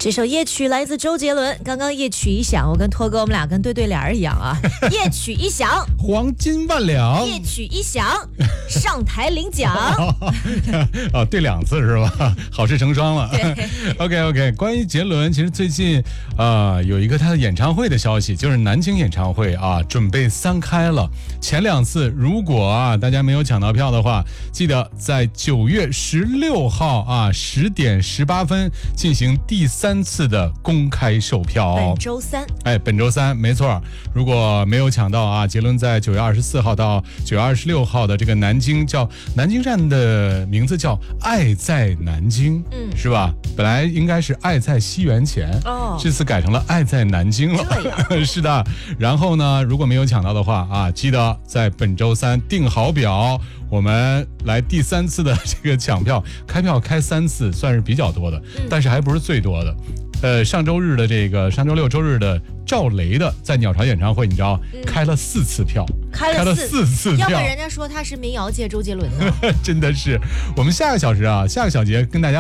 这首夜曲来自周杰伦。刚刚夜曲一响，我跟托哥我们俩跟对对联一样啊。夜曲一响， 黄金万两。 夜曲一响，上台领奖。 哦，对2次是吧？好事成双了。OK， 关于杰伦，其实最近有一个他的演唱会的消息，就是南京演唱会啊，准备3开了。前2次如果大家没有抢到票的话，记得在9月16号10点18分进行第3次的公开售票。 本周三， 本周三没错。如果没有抢到杰伦在9月24号到9月26号的这个南京站的名字叫爱在南京，是吧？本来应该是爱在西元前，这次改成了爱在南京了。是的。然后呢，如果没有抢到的话记得在本周三订好表，我们来第3次的这个抢票，开票开3次，算是比较多的，但是还不是最多的。上周六周日的赵雷的在鸟巢演唱会，你知道开了4次票，开了4次票， 要不然人家说他是民谣界周杰伦呢。 真的是。我们下个小节跟大家